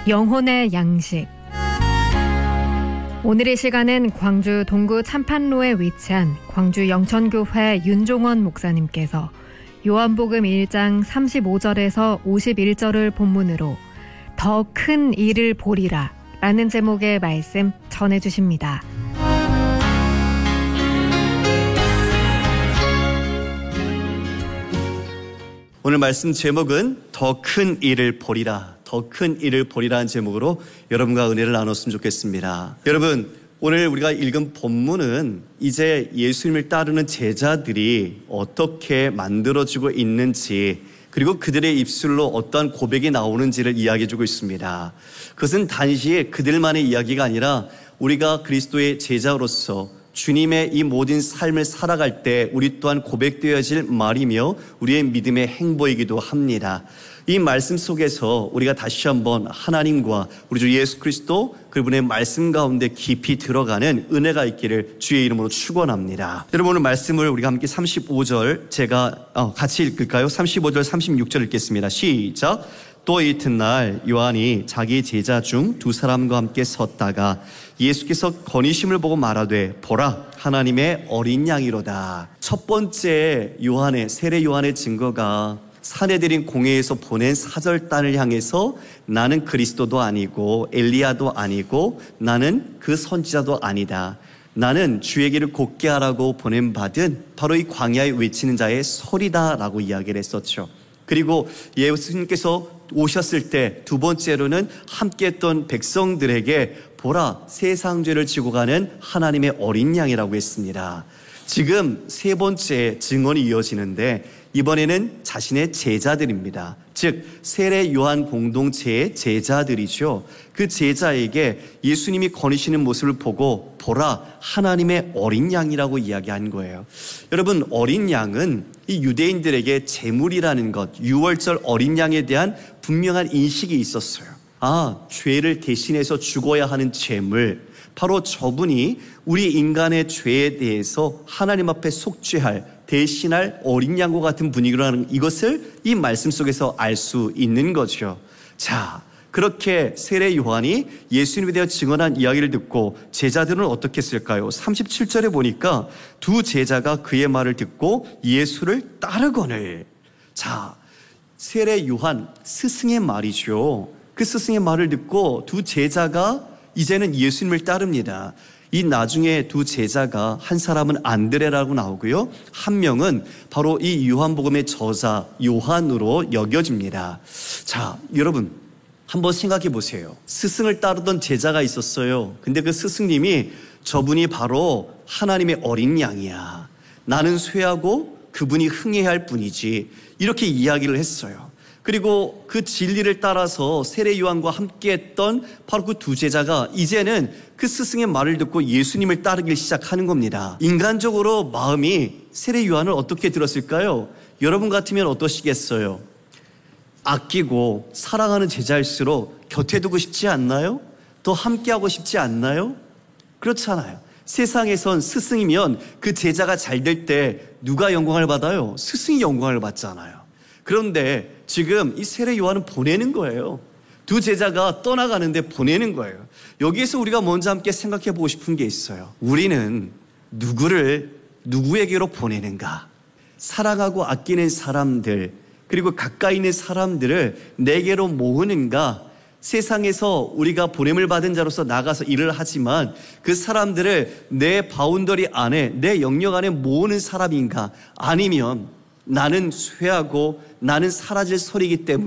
영혼의 양식. 오늘의 시간은 광주 동구 참판로에 위치한 광주 영천교회 윤종원 목사님께서 요한복음 1장 35절에서 51절을 본문으로 더 큰 일을 보리라 라는 제목의 말씀 전해주십니다. 오늘 말씀 제목은 더 큰 일을 보리라, 더 큰 일을 보리라는 제목으로 여러분과 은혜를 나눴으면 좋겠습니다. 여러분, 오늘 우리가 읽은 본문은 이제 예수님을 따르는 제자들이 어떻게 만들어지고 있는지, 그리고 그들의 입술로 어떠한 고백이 나오는지를 이야기해주고 있습니다. 그것은 단지 그들만의 이야기가 아니라 우리가 그리스도의 제자로서 주님의 이 모든 삶을 살아갈 때 우리 또한 고백되어질 말이며 우리의 믿음의 행보이기도 합니다. 이 말씀 속에서 우리가 다시 한번 하나님과 우리 주 예수 그리스도 그분의 말씀 가운데 깊이 들어가는 은혜가 있기를 주의 이름으로 축원합니다. 여러분, 오늘 말씀을 우리가 함께 35절 제가 같이 읽을까요? 35절 36절 읽겠습니다. 시작. 또 이튿날 요한이 자기 제자 중 두 사람과 함께 섰다가 예수께서 건의심을 보고 말하되 보라, 하나님의 어린 양이로다. 첫 번째 요한의, 세례 요한의 증거가 사내들인 공회에서 보낸 사절단을 향해서 나는 그리스도도 아니고 엘리야도 아니고 나는 그 선지자도 아니다. 나는 주의 길을 곧게 하라고 보냄받은 바로 이 광야에 외치는 자의 소리다라고 이야기를 했었죠. 그리고 예수님께서 오셨을 때 두 번째로는 함께했던 백성들에게 보라, 세상 죄를 지고 가는 하나님의 어린 양이라고 했습니다. 지금 세 번째 증언이 이어지는데 이번에는 자신의 제자들입니다. 즉 세례 요한 공동체의 제자들이죠. 그 제자에게 예수님이 거니시는 모습을 보고 보라, 하나님의 어린 양이라고 이야기한 거예요. 여러분, 어린 양은 이 유대인들에게 제물이라는 것, 유월절 어린 양에 대한 분명한 인식이 있었어요. 죄를 대신해서 죽어야 하는 제물, 바로 저분이 우리 인간의 죄에 대해서 하나님 앞에 속죄할, 대신할 어린 양과 같은 분위기라는 이것을 이 말씀 속에서 알 수 있는 거죠. 자, 그렇게 세례 요한이 예수님에 대해 증언한 이야기를 듣고 제자들은 어떻게 했을까요? 37절에 보니까 두 제자가 그의 말을 듣고 예수를 따르거늘. 자, 세례 요한 스승의 말이죠. 그 스승의 말을 듣고 두 제자가 이제는 예수님을 따릅니다. 이 나중에 두 제자가 한 사람은 안드레라고 나오고요, 한 명은 바로 이 요한복음의 저자 요한으로 여겨집니다. 자, 여러분 한번 생각해 보세요. 스승을 따르던 제자가 있었어요. 근데 그 스승님이 저분이 바로 하나님의 어린 양이야, 나는 쇠하고 그분이 흥해야 할 뿐이지, 이렇게 이야기를 했어요. 그리고 그 진리를 따라서 세례 요한과 함께했던 바로 그 두 제자가 이제는 그 스승의 말을 듣고 예수님을 따르기 시작하는 겁니다. 인간적으로 마음이 세례 요한을 어떻게 들었을까요? 여러분 같으면 어떠시겠어요? 아끼고 사랑하는 제자일수록 곁에 두고 싶지 않나요? 더 함께하고 싶지 않나요? 그렇잖아요. 세상에선 스승이면 그 제자가 잘 될 때 누가 영광을 받아요? 스승이 영광을 받잖아요. 그런데 지금 이 세례 요한은 보내는 거예요. 두 제자가 떠나가는데 보내는 거예요. 여기에서 우리가 먼저 함께 생각해 보고 싶은 게 있어요. 우리는 누구를 누구에게로 보내는가? 사랑하고 아끼는 사람들, 그리고 가까이 있는 사람들을 내게로 모으는가? 세상에서 우리가 보냄을 받은 자로서 나가서 일을 하지만 그 사람들을 내 바운더리 안에, 내 영역 안에 모으는 사람인가? 아니면 나는 쇠하고 나는 사라질 소리이기 때문에